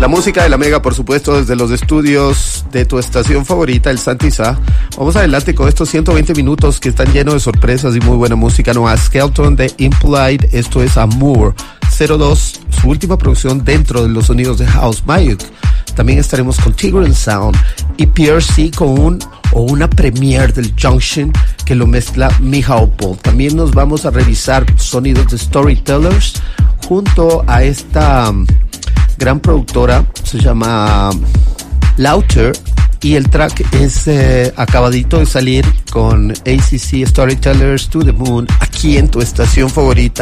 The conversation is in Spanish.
La música de la Mega, por supuesto, desde los estudios de tu estación favorita, el Santizá. Vamos adelante con estos 120 minutos que están llenos de sorpresas y muy buena música. Noah Skelton de Impolite, esto es Amour 02, su última producción dentro de los sonidos de House Mayuk. También estaremos con Tigran Sound y PRC con una premiere del Junction que lo mezcla Michał Paul. También nos vamos a revisar sonidos de Storytellers junto a esta gran productora, se llama Lauter, y el track es acabadito de salir con ACC Storytellers to the Moon, aquí en tu estación favorita.